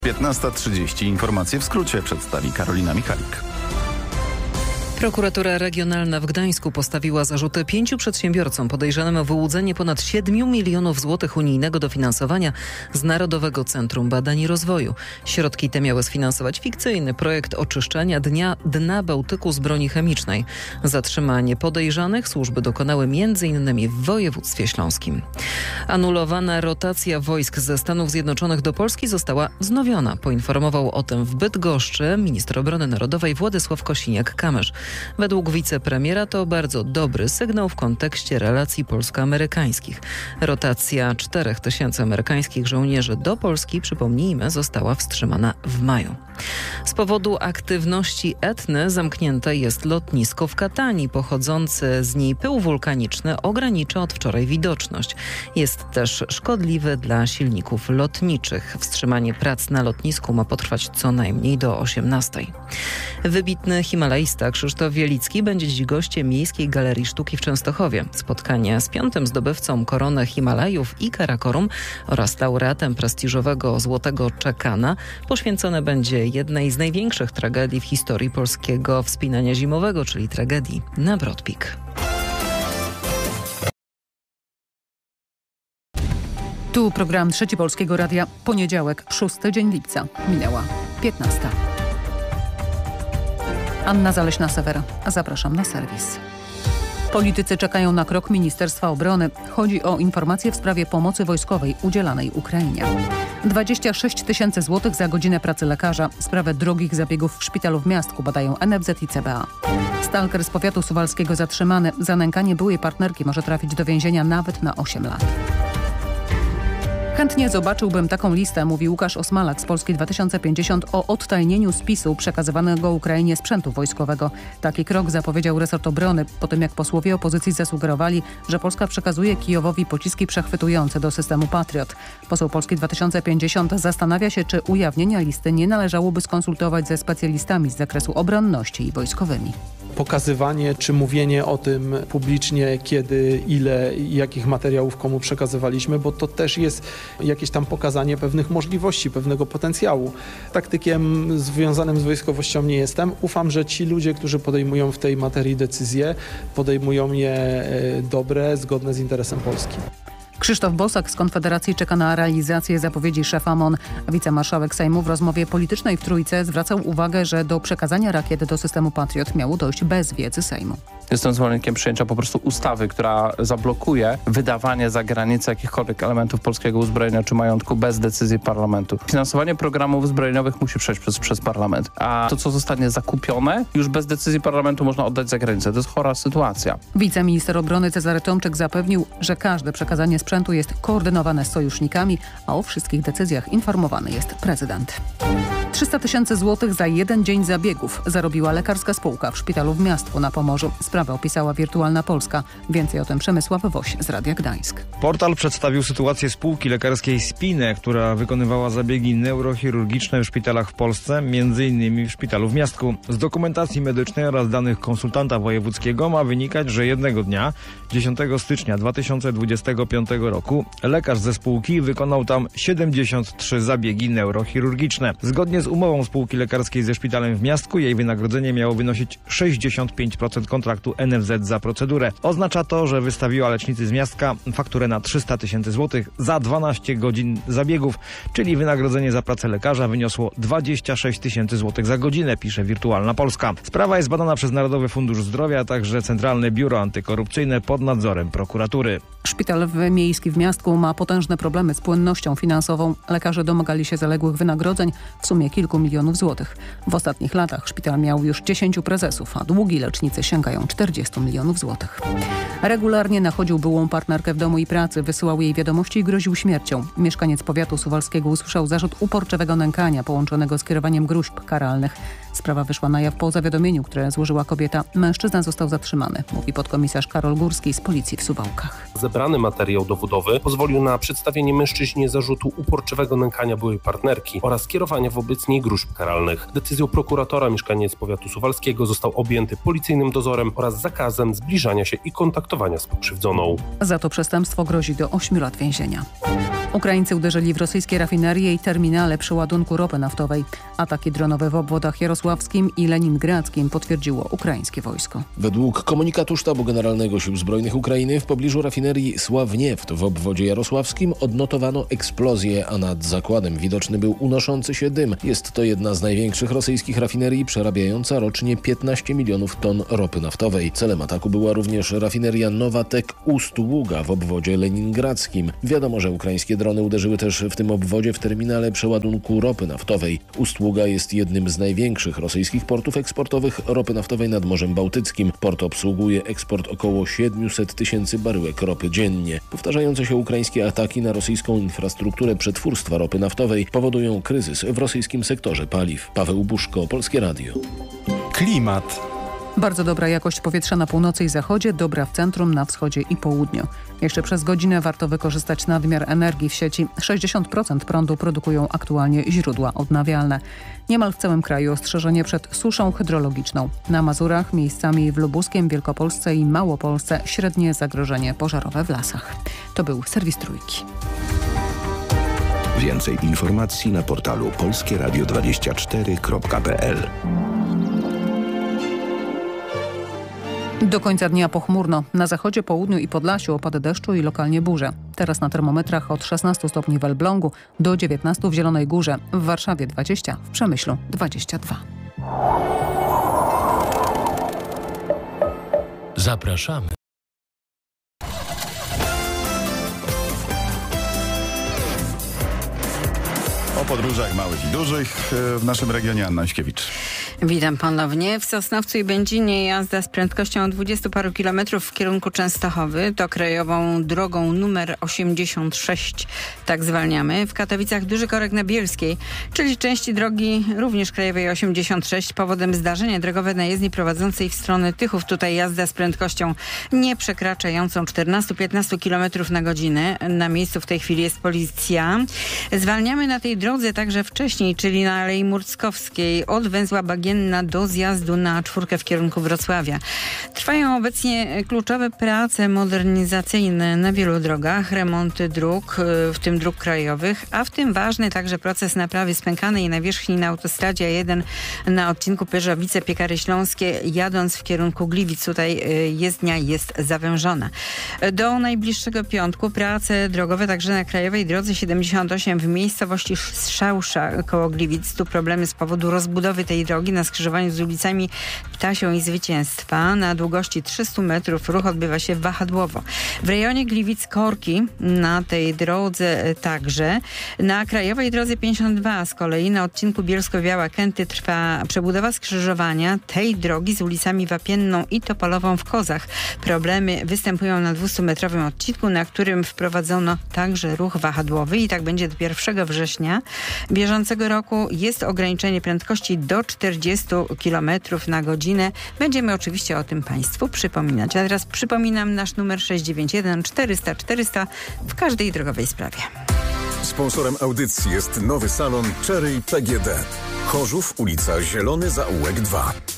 15:30. Informacje w skrócie przedstawi Karolina Michalik. Prokuratura Regionalna w Gdańsku postawiła zarzuty 5 przedsiębiorcom podejrzanym o wyłudzenie ponad 7 milionów złotych unijnego dofinansowania z Narodowego Centrum Badań i Rozwoju. Środki te miały sfinansować fikcyjny projekt oczyszczania dna Bałtyku z broni chemicznej. Zatrzymanie podejrzanych służby dokonały m.in. w województwie śląskim. Anulowana rotacja wojsk ze Stanów Zjednoczonych do Polski została wznowiona. Poinformował o tym w Bydgoszczy minister obrony narodowej Władysław Kosiniak-Kamysz. Według wicepremiera to bardzo dobry sygnał w kontekście relacji polsko-amerykańskich. Rotacja 4000 amerykańskich żołnierzy do Polski, przypomnijmy, została wstrzymana w maju. Z powodu aktywności Etny zamknięte jest lotnisko w Katanii. Pochodzący z niej pył wulkaniczny ogranicza od wczoraj widoczność. Jest też szkodliwy dla silników lotniczych. Wstrzymanie prac na lotnisku ma potrwać co najmniej do 18:00. Wybitny himalaista Krzysztof Wielicki będzie dziś gościem Miejskiej Galerii Sztuki w Częstochowie. Spotkanie z 5. zdobywcą korony Himalajów i Karakorum oraz laureatem prestiżowego Złotego Czekana poświęcone będzie jednej z największych tragedii w historii polskiego wspinania zimowego, czyli tragedii na Broad Peak. Tu program Trzeci Polskiego Radia. Poniedziałek, 6 dzień lipca. Minęła 15. Anna Zaleśna-Sewera. Zapraszam na serwis. Politycy czekają na krok Ministerstwa Obrony. Chodzi o informacje w sprawie pomocy wojskowej udzielanej Ukrainie. 26 000 złotych za godzinę pracy lekarza. Sprawę drogich zabiegów w szpitalu w Miastku badają NFZ i CBA. Stalker z powiatu suwalskiego zatrzymany. Za nękanie byłej partnerki może trafić do więzienia nawet na 8 lat. Chętnie zobaczyłbym taką listę, mówi Łukasz Osmalak z Polski 2050 o odtajnieniu spisu przekazywanego Ukrainie sprzętu wojskowego. Taki krok zapowiedział resort obrony po tym, jak posłowie opozycji zasugerowali, że Polska przekazuje Kijowowi pociski przechwytujące do systemu Patriot. Poseł Polski 2050 zastanawia się, czy ujawnienia listy nie należałoby skonsultować ze specjalistami z zakresu obronności i wojskowymi. Pokazywanie czy mówienie o tym publicznie, kiedy, ile i jakich materiałów komu przekazywaliśmy, bo to też jest jakieś tam pokazanie pewnych możliwości, pewnego potencjału. Taktykiem związanym z wojskowością nie jestem. Ufam, że ci ludzie, którzy podejmują w tej materii decyzje, podejmują je dobre, zgodne z interesem Polski. Krzysztof Bosak z Konfederacji czeka na realizację zapowiedzi szefa MON. Wicemarszałek Sejmu w rozmowie politycznej w Trójce zwracał uwagę, że do przekazania rakiet do systemu Patriot miało dojść bez wiedzy Sejmu. Jestem zwolennikiem przyjęcia po prostu ustawy, która zablokuje wydawanie za granicę jakichkolwiek elementów polskiego uzbrojenia czy majątku bez decyzji parlamentu. Finansowanie programów zbrojeniowych musi przejść przez parlament, a to, co zostanie zakupione, już bez decyzji parlamentu można oddać za granicę. To jest chora sytuacja. Wiceminister obrony Cezary Tomczyk zapewnił, że każde przekazanie sprzętu jest koordynowane z sojusznikami, a o wszystkich decyzjach informowany jest prezydent. 300 000 złotych za jeden dzień zabiegów zarobiła lekarska spółka w szpitalu w Miastku na Pomorzu. Sprawę opisała Wirtualna Polska. Więcej o tym Przemysław Woś z Radia Gdańsk. Portal przedstawił sytuację spółki lekarskiej Spine, która wykonywała zabiegi neurochirurgiczne w szpitalach w Polsce, m.in. w szpitalu w Miastku. Z dokumentacji medycznej oraz danych konsultanta wojewódzkiego ma wynikać, że jednego dnia, 10 stycznia 2025 roku, lekarz ze spółki wykonał tam 73 zabiegi neurochirurgiczne. Zgodnie z umową spółki lekarskiej ze szpitalem w Miastku jej wynagrodzenie miało wynosić 65% kontraktu NFZ za procedurę. Oznacza to, że wystawiła lecznicy z Miastka fakturę na 300 000 złotych za 12 godzin zabiegów, czyli wynagrodzenie za pracę lekarza wyniosło 26 000 złotych za godzinę, pisze Wirtualna Polska. Sprawa jest badana przez Narodowy Fundusz Zdrowia, a także Centralne Biuro Antykorupcyjne pod nadzorem prokuratury. Szpital miejski w Miastku ma potężne problemy z płynnością finansową. Lekarze domagali się zaległych wynagrodzeń w sumie kilku milionów złotych. W ostatnich latach szpital miał już 10 prezesów, a długi lecznicy sięgają 40 milionów złotych. Regularnie nachodził byłą partnerkę w domu i pracy, wysyłał jej wiadomości i groził śmiercią. Mieszkaniec powiatu suwalskiego usłyszał zarzut uporczywego nękania połączonego z kierowaniem gróźb karalnych. Sprawa wyszła na jaw po zawiadomieniu, które złożyła kobieta. Mężczyzna został zatrzymany, mówi podkomisarz Karol Górski z policji w Suwałkach. Zebrany materiał dowodowy pozwolił na przedstawienie mężczyźnie zarzutu uporczywego nękania byłej partnerki oraz kierowania wobec niej gróźb karalnych. Decyzją prokuratora mieszkaniec powiatu suwalskiego został objęty policyjnym dozorem oraz zakazem zbliżania się i kontaktowania z pokrzywdzoną. Za to przestępstwo grozi do 8 lat więzienia. Ukraińcy uderzyli w rosyjskie rafinerie i terminale przeładunku ropy naftowej. Ataki dronowe w obwodach jarosławskim i leningradzkim potwierdziło ukraińskie wojsko. Według komunikatu Sztabu Generalnego Sił Zbrojnych Ukrainy w pobliżu rafinerii Sławnieft w obwodzie jarosławskim odnotowano eksplozję, a nad zakładem widoczny był unoszący się dym. Jest to jedna z największych rosyjskich rafinerii, przerabiająca rocznie 15 milionów ton ropy naftowej. Celem ataku była również rafineria Nowatek Ust-Ługa w obwodzie leningradzkim. Wiadomo, że ukraińskie drony uderzyły też w tym obwodzie w terminale przeładunku ropy naftowej. Ust-Ługa jest jednym z największych rosyjskich portów eksportowych ropy naftowej nad Morzem Bałtyckim. Port obsługuje eksport około 700 tysięcy baryłek ropy dziennie. Powtarzające się ukraińskie ataki na rosyjską infrastrukturę przetwórstwa ropy naftowej powodują kryzys w rosyjskim sektorze paliw. Paweł Buszko, Polskie Radio. Klimat. Bardzo dobra jakość powietrza na północy i zachodzie, dobra w centrum, na wschodzie i południu. Jeszcze przez godzinę warto wykorzystać nadmiar energii w sieci. 60% prądu produkują aktualnie źródła odnawialne. Niemal w całym kraju ostrzeżenie przed suszą hydrologiczną. Na Mazurach, miejscami w Lubuskiem, Wielkopolsce i Małopolsce średnie zagrożenie pożarowe w lasach. To był serwis Trójki. Więcej informacji na portalu polskieradio24.pl. Do końca dnia pochmurno. Na zachodzie, południu i Podlasiu opady deszczu i lokalnie burze. Teraz na termometrach od 16 stopni w Elblągu do 19 w Zielonej Górze. W Warszawie 20, w Przemyślu 22. Zapraszamy. O podróżach małych i dużych w naszym regionie Anna Śkiewicz. Witam ponownie. W Sosnowcu i Będzinie jazda z prędkością 20 paru kilometrów w kierunku Częstochowy. To krajową drogą numer 86. Tak zwalniamy. W Katowicach duży korek na Bielskiej, czyli części drogi również krajowej 86. Powodem zdarzenia drogowe na jezdni prowadzącej w stronę Tychów. Tutaj jazda z prędkością nie przekraczającą 14-15 km na godzinę. Na miejscu w tej chwili jest policja. Zwalniamy na tej drodze także wcześniej, czyli na Alei Murckowskiej od węzła Bagienna do zjazdu na 4 w kierunku Wrocławia. Trwają obecnie kluczowe prace modernizacyjne na wielu drogach, remonty dróg, w tym dróg krajowych, a w tym ważny także proces naprawy spękanej nawierzchni na autostradzie A1 na odcinku Pyrzowice-Piekary Śląskie, jadąc w kierunku Gliwic. Tutaj jezdnia jest zawężona. Do najbliższego piątku prace drogowe także na krajowej drodze 78 w miejscowości Szałsza koło Gliwic. Tu problemy z powodu rozbudowy tej drogi na skrzyżowaniu z ulicami Ptasią i Zwycięstwa. Na długości 300 metrów ruch odbywa się wahadłowo. W rejonie Gliwic-Korki na tej drodze także. Na krajowej drodze 52 z kolei na odcinku Bielsko-Biała-Kęty trwa przebudowa skrzyżowania tej drogi z ulicami Wapienną i Topolową w Kozach. Problemy występują na 200-metrowym odcinku, na którym wprowadzono także ruch wahadłowy i tak będzie do 1 września bieżącego roku. Jest ograniczenie prędkości do 40 km na godzinę. Będziemy oczywiście o tym Państwu przypominać. A teraz przypominam nasz numer 691 400 400 w każdej drogowej sprawie. Sponsorem audycji jest nowy salon Cherry PGD. Chorzów, ulica Zielony Zaułek 2.